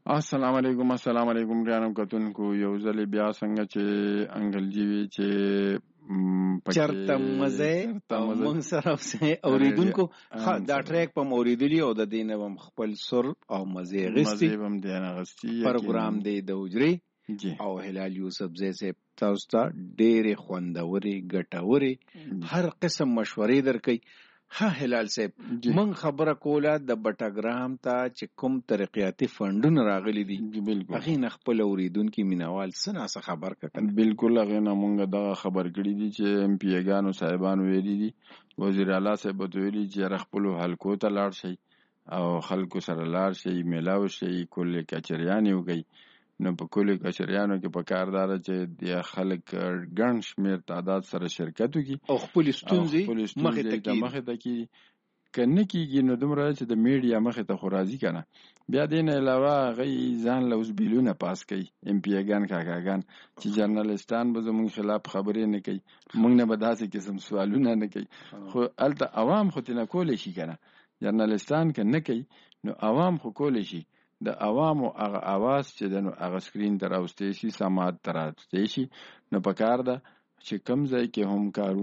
السلام علیکم ګرانو کتونکو. یو ځل بیا څنګه چې انګلجی وی چې چرته مزه او مونږ سره اوریدونکو دا ټریک په اوریدلی او د دینه هم خپل سر او مزه غستی پروګرام دی د وجري او هلال یوسف زیسه تاسو ته ډېر خوندوري ګټوري هر قسم مشورې درکې. ها هلال صاحب من خبره کوله د بټاګرام ته چې کوم ترقیاتي فندونه راغلي دي هغه نه خپل اوریدونکو مینوال سناسه خبر کړه. بالکل هغه نه مونږ دا خبر کړی دي چې ام پی ګانو صاحبانو ویلي دي وزیر اعلی صاحب ویلي چې خپل حلقو ته لاړ شي او خلکو سره لاړ شي میلاو شي کل کچریان وګي. نو په کلی کچریانو کې په کاردار چې د خلک ګڼ شمیر تعداد سره شرکت وکړي او خپل ستونزې مخه ته کی کنه کیږي. نو دومره چې د میډیا مخه ته خو راځي کنه. بیا دین علاوه غي ځان له اوس بیلونه پاس کوي ام پی ګان کاکاګان چې جرنالستان به زموږ خلاف خبرې نه کوي موږ نه به داسې قسم سوالونه نه کوي. خو الته عوام خو تنه کولې شي کنه. جرنالستان کنه کوي نو عوام خو کولې شي. د عوامو هغه आवाज چې د هغه سکرین تر اوستې شي سماعت تر اوستې شي. نو پکار ده چې کم ځای کې هم کارونه